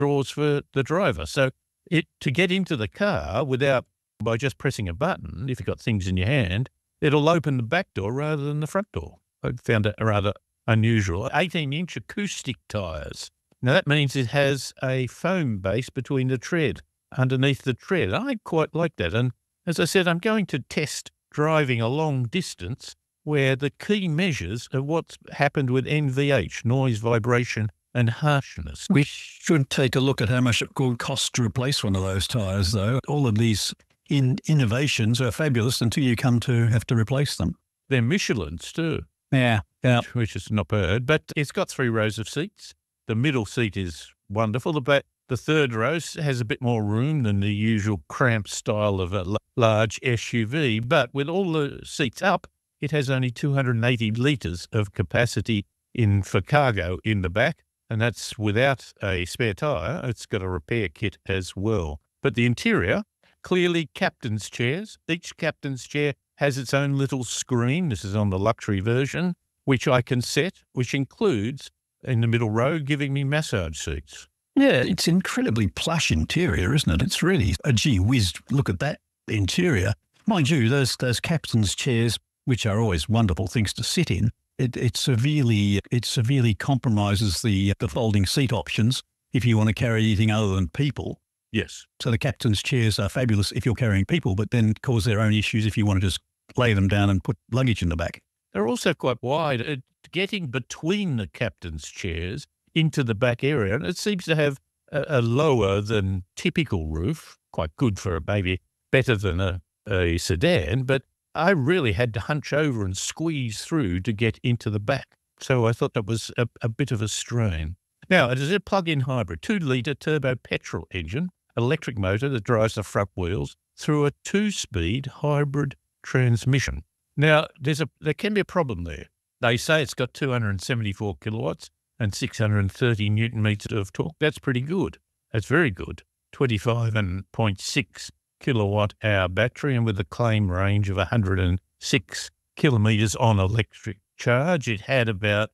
drawers for the driver. So to get into the car by just pressing a button, if you've got things in your hand, it'll open the back door rather than the front door. I found it rather unusual. 18-inch acoustic tyres. Now, that means it has a foam base between the tread, underneath the tread. I quite like that. And as I said, I'm going to test driving a long distance where the key measures are what's happened with NVH, noise, vibration, and harshness. We should take a look at how much it would cost to replace one of those tyres, though. All of these innovations are fabulous until you come to have to replace them. They're Michelins too. Yeah. Which is not bad, but it's got 3 rows of seats. The middle seat is wonderful. The third row has a bit more room than the usual cramped style of a large SUV, but with all the seats up, it has only 280 litres of capacity for cargo in the back, and that's without a spare tyre. It's got a repair kit as well. But the interior, clearly captain's chairs. Each captain's chair has its own little screen. This is on the luxury version, which I can set, which includes, in the middle row, giving me massage seats. Yeah, it's incredibly plush interior, isn't it? It's really a gee whiz look at that interior. Mind you, those captain's chairs, which are always wonderful things to sit in, it severely compromises the folding seat options if you want to carry anything other than people. Yes. So the captain's chairs are fabulous if you're carrying people, but then cause their own issues if you want to just lay them down and put luggage in the back. They're also quite wide. Getting between the captain's chairs into the back area, and it seems to have a lower than typical roof, quite good for a baby, better than a sedan, but I really had to hunch over and squeeze through to get into the back. So I thought that was a bit of a strain. Now, it is a plug-in hybrid, 2-litre turbo petrol engine, electric motor that drives the front wheels through a 2-speed hybrid transmission. Now, there can be a problem there. They say it's got 274 kilowatts and 630 newton meters of torque. That's pretty good. That's very good. 25.6 kilowatt hour battery, and with a claim range of 106 kilometres on electric charge. It had about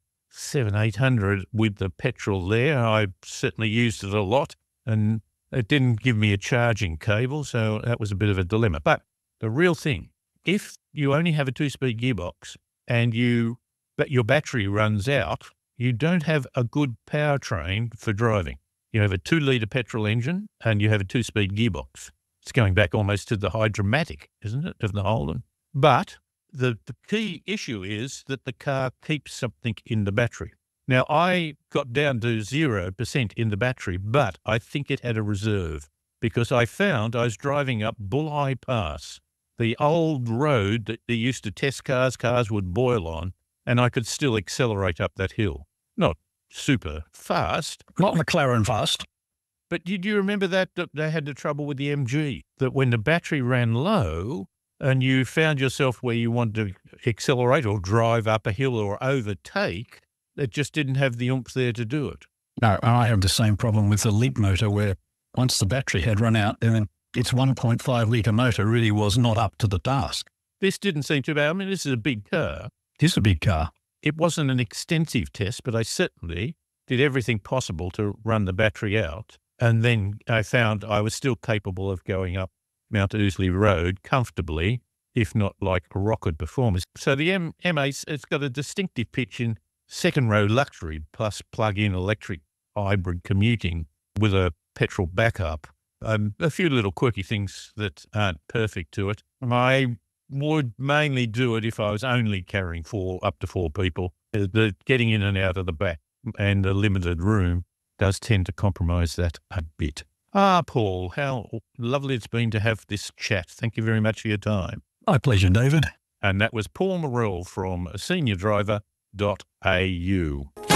700-800 with the petrol there. I certainly used it a lot, and it didn't give me a charging cable, so that was a bit of a dilemma. But the real thing, if you only have a 2-speed gearbox and but your battery runs out, you don't have a good powertrain for driving. You have a 2-litre petrol engine and you have a 2-speed gearbox. It's going back almost to the Hydra-Matic, isn't it, of the Holden? But the key issue is that the car keeps something in the battery. Now, I got down to 0% in the battery, but I think it had a reserve because I found I was driving up Bulleye Pass, the old road that they used to test cars would boil on, and I could still accelerate up that hill. Not super fast. Not McLaren fast. But did you remember that they had the trouble with the MG, that when the battery ran low and you found yourself where you wanted to accelerate or drive up a hill or overtake, it just didn't have the oomph there to do it. No, I have the same problem with the Leap motor where once the battery had run out, then its 1.5 litre motor really was not up to the task. This didn't seem too bad. I mean, this is a big car. It is a big car. It wasn't an extensive test, but I certainly did everything possible to run the battery out. And then I found I was still capable of going up Mount Ousley Road comfortably, if not like rocket performance. So the M8, it's got a distinctive pitch in second row luxury plus plug-in electric hybrid commuting with a petrol backup. A few little quirky things that aren't perfect to it. I would mainly do it if I was only carrying up to four people. The getting in and out of the back and the limited room does tend to compromise that a bit. Paul, how lovely it's been to have this chat. Thank you very much for your time. My pleasure, David. And that was Paul Morrell from seniordriver.au.